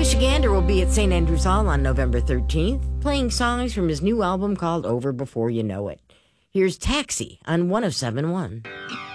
Michigander will be at St. Andrews Hall on November 13th, playing songs from his new album called Over Before You Know It. Here's Taxi on 107.1.